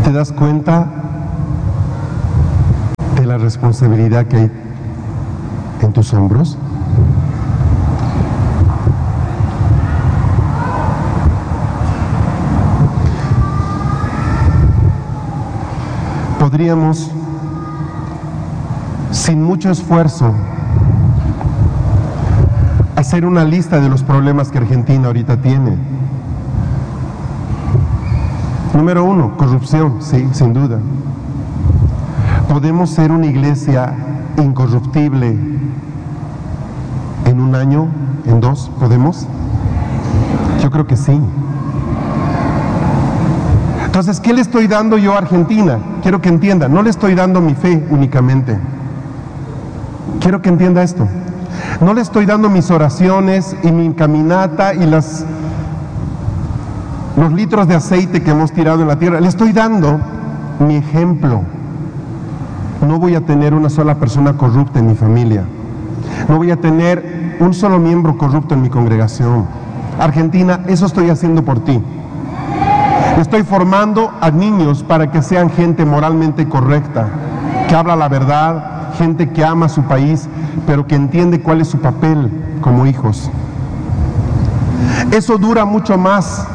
¿Te das cuenta de la responsabilidad que hay en tus hombros? Podríamos, sin mucho esfuerzo, hacer una lista de los problemas que Argentina ahorita tiene. Número 1, corrupción, sí, sin duda. ¿Podemos ser una iglesia incorruptible en un año, en 2? ¿Podemos? Yo creo que sí. Entonces, ¿qué le estoy dando yo a Argentina? Quiero que entienda, no le estoy dando mi fe únicamente. Quiero que entienda esto. No le estoy dando mis oraciones y mi caminata y los litros de aceite que hemos tirado en la tierra. Le estoy dando mi ejemplo. No voy a tener una sola persona corrupta en mi familia. No voy a tener un solo miembro corrupto en mi congregación. Argentina, eso estoy haciendo por ti. Estoy formando a niños para que sean gente moralmente correcta, que habla la verdad, gente que ama a su país, pero que entiende cuál es su papel como hijos. Eso dura mucho más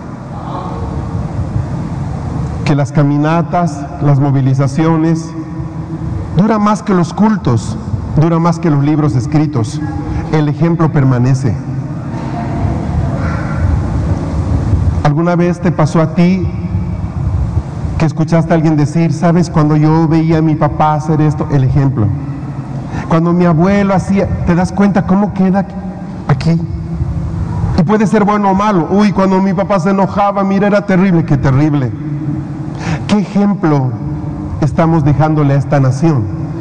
que las caminatas, las movilizaciones, dura más que los cultos, dura más que los libros escritos. El ejemplo permanece. ¿Alguna vez te pasó a ti que escuchaste a alguien decir, sabes, cuando yo veía a mi papá hacer esto? El ejemplo. Cuando mi abuelo hacía, ¿te das cuenta cómo queda aquí? Y puede ser bueno o malo. Uy, cuando mi papá se enojaba, mira, era terrible. ¡Qué terrible! ¿Qué ejemplo estamos dejándole a esta nación?